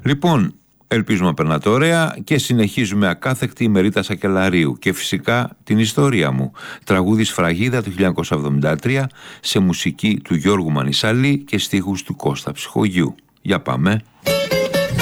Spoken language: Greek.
Λοιπόν, ελπίζουμε να περνάτε ωραία και συνεχίζουμε ακάθεκτη η Μερίτα Σακελαρίου και φυσικά την ιστορία μου. Τραγούδι Σφραγίδα του 1973 σε μουσική του Γιώργου Μανισάλη και στίχους του Κώστα Ψυχογιού. Για πάμε.